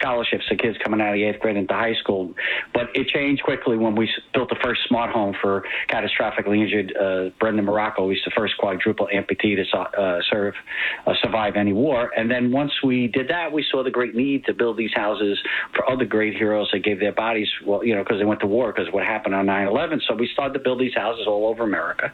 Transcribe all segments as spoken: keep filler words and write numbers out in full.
scholarships for kids coming out of the eighth grade into high school. But it changed quickly when we built the first smart home for catastrophically injured uh, Brendan Morocco. He's the first quadruple amputee to uh, serve, uh, survive any war. And then once we did that, we saw the great need to build these houses for other great heroes that gave their bodies, well, you know, because they went to war because of what happened on nine eleven. So we started to build these houses all over America.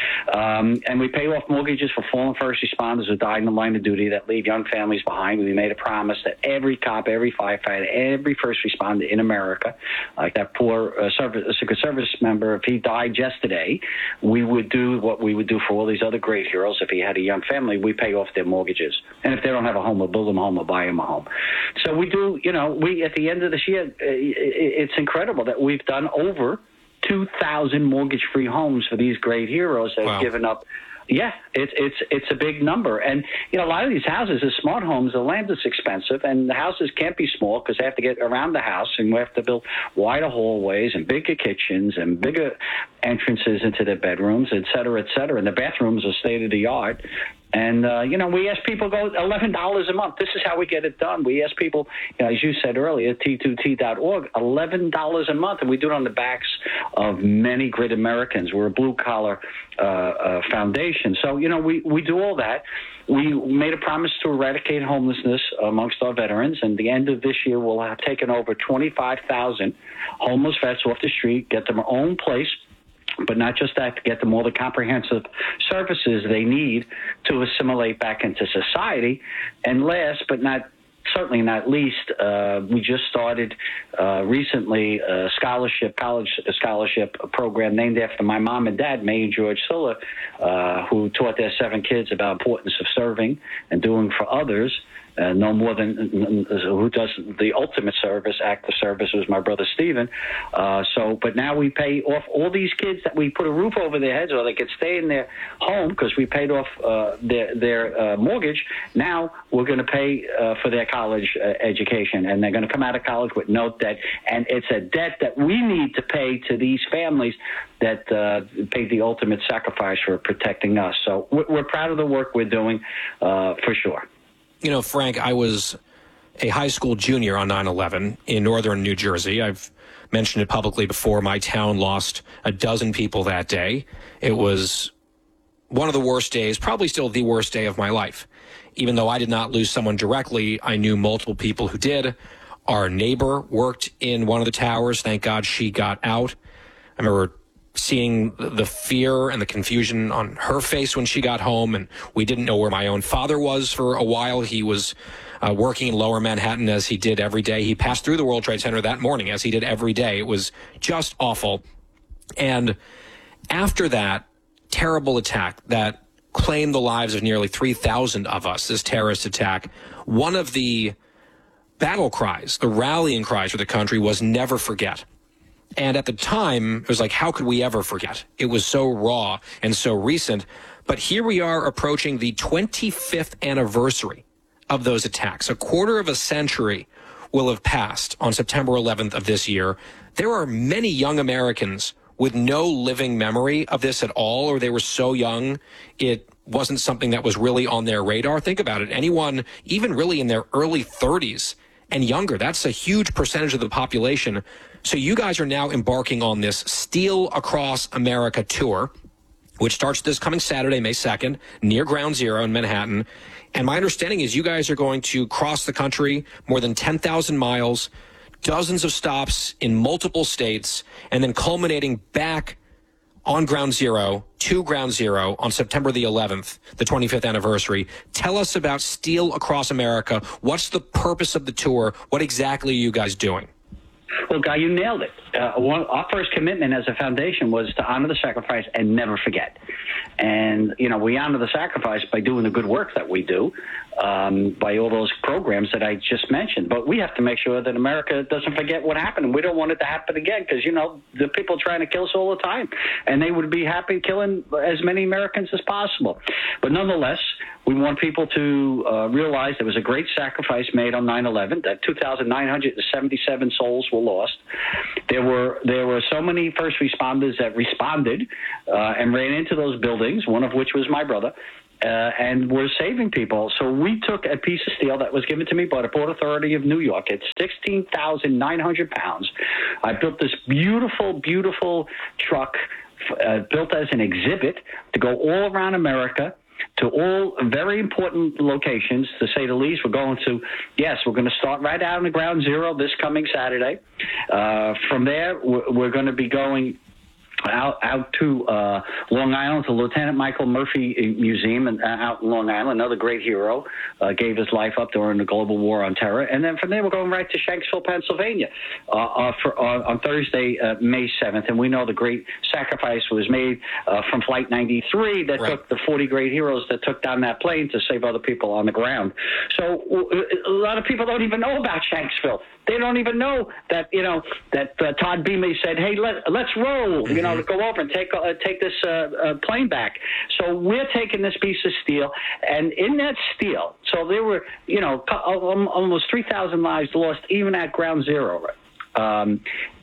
Um, and we pay off mortgages for fallen first responders who died in the line of duty that leave young families behind. We made a promise that every cop, every firefighter, every first responder in America, like that poor uh, service, Secret Service member, if he died yesterday, we would do what we would do for all these other great heroes. If he had a young family, we pay off their mortgages. And if they don't have a home, we'll build them a home or buy them a home. So we do, you know, we at the end of this year, it's incredible that we've done over two thousand mortgage-free homes for these great heroes that wow. have given up. Yeah, it's it's it's a big number, and you know a lot of these houses are smart homes. The land is expensive, and the houses can't be small because they have to get around the house, and we have to build wider hallways and bigger kitchens and bigger entrances into their bedrooms, et cetera, et cetera. And the bathrooms are state of the art. And, uh, you know, we ask people go eleven dollars a month. This is how we get it done. We ask people, you know, as you said earlier, T two T dot org, eleven dollars a month. And we do it on the backs of many great Americans. We're a blue-collar uh, uh, foundation. So, you know, we, we do all that. We made a promise to eradicate homelessness amongst our veterans. And at the end of this year, we'll have taken over twenty-five thousand homeless vets off the street, get them their own place. But not just that, to get them all the comprehensive services they need to assimilate back into society. And last but not certainly not least, uh, we just started uh, recently a scholarship, college scholarship program named after my mom and dad, May and George Siller, uh, who taught their seven kids about the importance of serving and doing for others. Uh, no more than who does the ultimate service, act of service, was my brother Stephen. Uh, so, but now we pay off all these kids that we put a roof over their heads, or they could stay in their home because we paid off uh, their their uh, mortgage. Now we're going to pay uh, for their college uh, education, and they're going to come out of college with no debt. And it's a debt that we need to pay to these families that uh, paid the ultimate sacrifice for protecting us. So we're, we're proud of the work we're doing, uh, for sure. You know, Frank, I was a high school junior on nine eleven in northern New Jersey. I've mentioned it publicly before. My town lost a dozen people that day. It was one of the worst days, probably still the worst day of my life. Even though I did not lose someone directly, I knew multiple people who did. Our neighbor worked in one of the towers. Thank God she got out. I remember seeing the fear and the confusion on her face when she got home, and we didn't know where my own father was for a while. He was uh, working in Lower Manhattan as he did every day. He passed through the World Trade Center that morning as he did every day. It was just awful. And after that terrible attack that claimed the lives of nearly three thousand of us, this terrorist attack, one of the battle cries, the rallying cries for the country was never forget. And at the time, it was like, how could we ever forget? It was so raw and so recent. But here we are approaching the twenty-fifth anniversary of those attacks. A quarter of a century will have passed on September eleventh of this year. There are many young Americans with no living memory of this at all, or they were so young it wasn't something that was really on their radar. Think about it. Anyone, even really in their early thirties and younger, that's a huge percentage of the population. So you guys are now embarking on this Steel Across America tour, which starts this coming Saturday, May second, near Ground Zero in Manhattan. And my understanding is you guys are going to cross the country more than ten thousand miles, dozens of stops in multiple states, and then culminating back on Ground Zero, to Ground Zero on September the eleventh, the twenty-fifth anniversary. Tell us about Steel Across America. What's the purpose of the tour? What exactly are you guys doing? Well, Guy, you nailed it. Uh, one, our first commitment as a foundation was to honor the sacrifice and never forget. And, you know, we honor the sacrifice by doing the good work that we do, um, by all those programs that I just mentioned. But we have to make sure that America doesn't forget what happened. And we don't want it to happen again because, you know, the people trying to kill us all the time. And they would be happy killing as many Americans as possible. But nonetheless, we want people to uh, realize there was a great sacrifice made on nine eleven, that two thousand nine hundred seventy-seven souls were lost. There were there were so many first responders that responded uh, and ran into those buildings, one of which was my brother. uh, and we're saving people. So we took a piece of steel that was given to me by the Port Authority of New York. It's sixteen thousand nine hundred pounds. I built this beautiful, beautiful truck uh, built as an exhibit to go all around America, to all very important locations, to say the least. We're going to, yes, we're going to start right out on the ground zero this coming Saturday. Uh, from there, we're, we're going to be going out out to uh, Long Island, to Lieutenant Michael Murphy Museum and uh, out in Long Island, another great hero, uh, gave his life up during the global war on terror. And then from there, we're going right to Shanksville, Pennsylvania uh, uh, for, uh, on Thursday, uh, May seventh. And we know the great sacrifice was made uh, from Flight ninety-three that right. took the forty great heroes that took down that plane to save other people on the ground. So a lot of people don't even know about Shanksville. They don't even know that, you know, that uh, Todd Beamey said, hey, let, let's roll, you know, to go over and take uh, take this uh, uh, plane back. So we're taking this piece of steel, and in that steel, so there were, you know, almost three thousand lives lost even at ground zero. Um,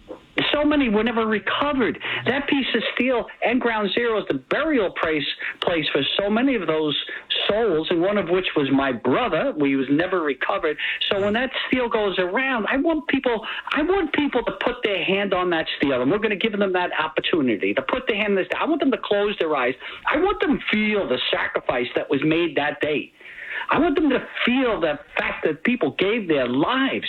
so many were never recovered. That piece of steel and ground zero is the burial place, place for so many of those souls, and one of which was my brother. We was never recovered. So when that steel goes around, I want people, I want people to put their hand on that steel, and we're going to give them that opportunity to put their hand on this. I want them to close their eyes. I want them to feel the sacrifice that was made that day. I want them to feel the fact that people gave their lives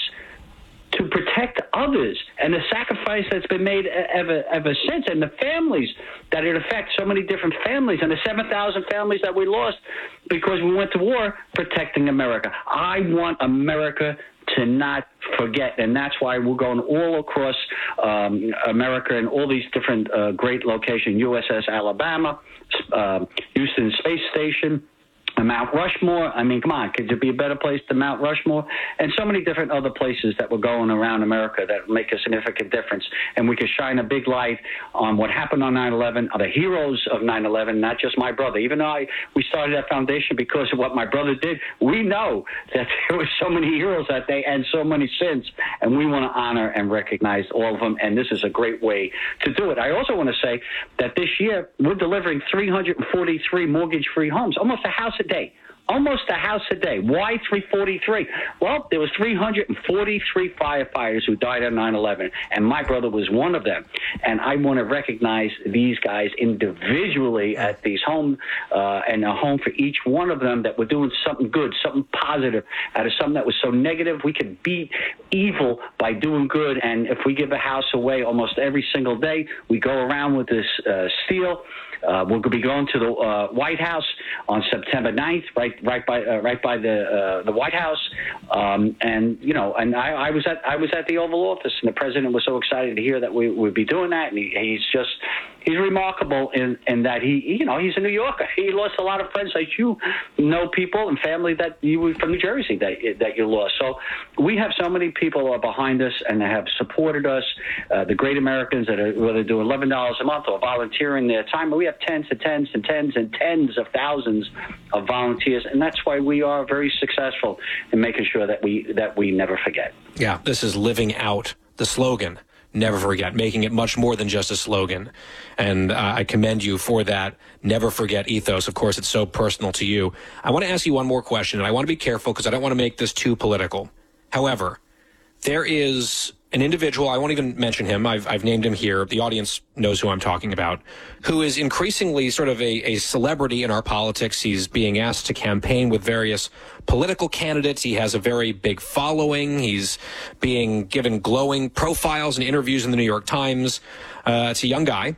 to protect others, and the sacrifice that's been made ever ever since, and the families that it affects, so many different families, and the seven thousand families that we lost because we went to war protecting America. I want America to not forget, and that's why we're going all across um, America and all these different uh, great locations, U S S Alabama, uh, Houston Space Station, Mount Rushmore. I mean, come on, could there be a better place than Mount Rushmore? And so many different other places that we're going around America that make a significant difference. And we can shine a big light on what happened on nine eleven, on the heroes of nine eleven, not just my brother. Even though I, we started that foundation because of what my brother did, we know that there were so many heroes that day and so many since, and we want to honor and recognize all of them, and this is a great way to do it. I also want to say that this year we're delivering three hundred forty-three mortgage-free homes, almost a house a day. Almost a house a day. Why three forty-three? Well, there was three hundred forty-three firefighters who died on nine eleven, and my brother was one of them. And I want to recognize these guys individually at these homes, uh, and a home for each one of them, that were doing something good, something positive, out of something that was so negative. We could beat evil by doing good. And if we give a house away almost every single day, we go around with this uh, steel. Uh, we'll be going to the uh, White House on September ninth, right, right by, uh, right by the uh, the White House, um, and you know, and I, I was at I was at the Oval Office, and the president was so excited to hear that we would be doing that, and he, he's just he's remarkable in, in that he, you know, he's a New Yorker. He lost a lot of friends, like you know, people and family that you were from New Jersey that that you lost. So we have so many people are behind us and have supported us. Uh, the great Americans that are whether do eleven dollars a month or volunteering their time. We have tens and tens and tens and tens of thousands of volunteers, and that's why we are very successful in making sure that we that we never forget. Yeah, this is living out the slogan, never forget, making it much more than just a slogan. And uh, I commend you for that never forget ethos. Of course, it's so personal to you. I want to ask you one more question, and I want to be careful because I don't want to make this too political. However, there is an individual, I won't even mention him, I've, I've named him here, the audience knows who I'm talking about, who is increasingly sort of a, a celebrity in our politics. He's being asked to campaign with various political candidates. He has a very big following. He's being given glowing profiles and interviews in the New York Times. Uh, it's a young guy.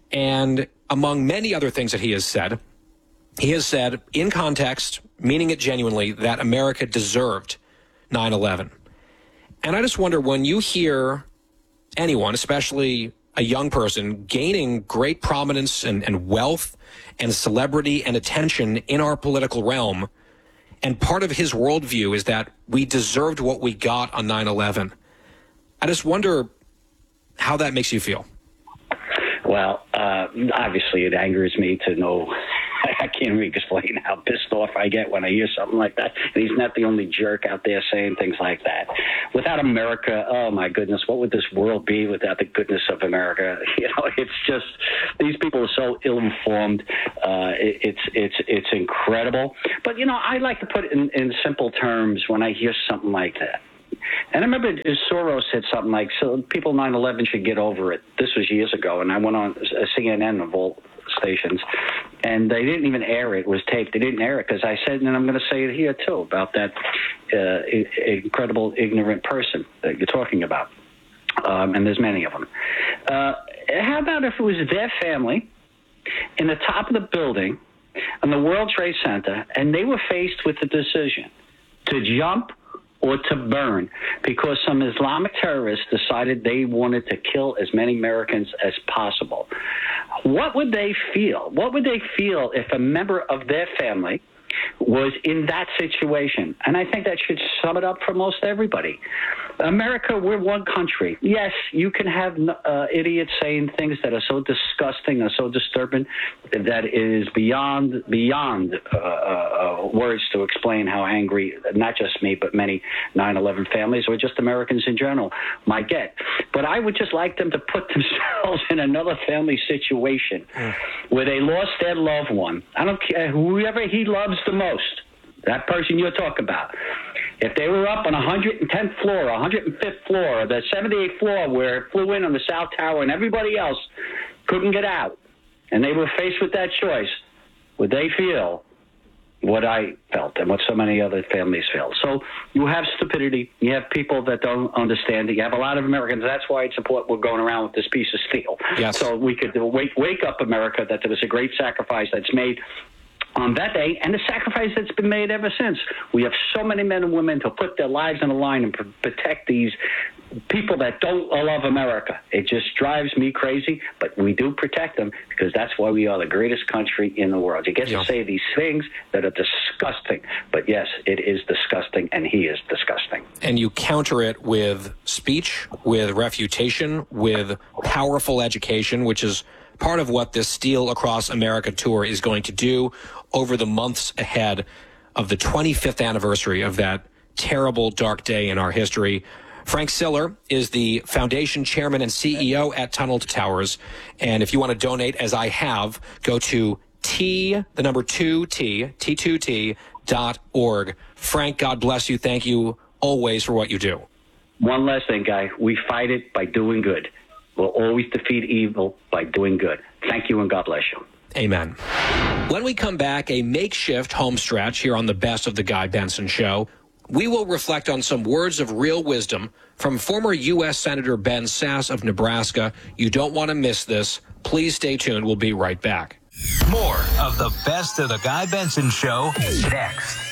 And among many other things that he has said, he has said, in context, meaning it genuinely, that America deserved nine eleven. And I just wonder, when you hear anyone, especially a young person, gaining great prominence and, and wealth and celebrity and attention in our political realm, and part of his worldview is that we deserved what we got on nine eleven, I just wonder how that makes you feel. Well, uh, obviously it angers me to know I can't even explain how pissed off I get when I hear something like that. And he's not the only jerk out there saying things like that. Without America, oh my goodness, what would this world be without the goodness of America? You know, it's just, these people are so ill-informed. Uh, it, it's it's it's incredible. But, you know, I like to put it in, in simple terms when I hear something like that. And I remember Soros said something like, so people nine eleven should get over it. This was years ago, and I went on C N N of all stations, and they didn't even air it. It was taped. They didn't air it because I said, and I'm going to say it here too, about that uh, incredible ignorant person that you're talking about. Um, and there's many of them. Uh, how about if it was their family in the top of the building on the World Trade Center, and they were faced with the decision to jump or to burn because some Islamic terrorists decided they wanted to kill as many Americans as possible? What would they feel? What would they feel if a member of their family was in that situation? And I think that should sum it up for most everybody. America, we're one country. Yes, you can have uh, idiots saying things that are so disgusting and so disturbing that it is beyond beyond uh, uh, words to explain how angry not just me but many nine eleven families or just Americans in general might get. But I would just like them to put themselves in another family situation mm. where they lost their loved one. I don't care whoever he loves the most, that person you're talking about. If they were up on one hundred tenth floor, one hundred fifth floor, the seventy-eighth floor where it flew in on the South Tower and everybody else couldn't get out, and they were faced with that choice, would they feel what I felt and what so many other families felt? So you have stupidity. You have people that don't understand it. You have a lot of Americans. That's why it's important we're going around with this piece of steel. Yes. So we could wake, wake up America that there was a great sacrifice that's made on that day, and the sacrifice that's been made ever since. We have so many men and women to put their lives on the line and pr- protect these people that don't love America. It just drives me crazy, but we do protect them because that's why we are the greatest country in the world. You get yeah. to say these things that are disgusting, but yes, it is disgusting, and he is disgusting. And you counter it with speech, with refutation, with powerful education, which is part of what this Steel Across America tour is going to do over the months ahead of the twenty-fifth anniversary of that terrible, dark day in our history. Frank Siller is the foundation chairman and C E O at Tunnel to Towers. And if you want to donate, as I have, go to T, the number two T, T two T dot org. Frank, God bless you. Thank you always for what you do. One last thing, Guy. We fight it by doing good. We'll always defeat evil by doing good. Thank you, and God bless you. Amen. When we come back, a makeshift home stretch here on the Best of the Guy Benson Show, we will reflect on some words of real wisdom from former U S Senator Ben Sasse of Nebraska. You don't want to miss this. Please stay tuned. We'll be right back. More of the Best of the Guy Benson Show next.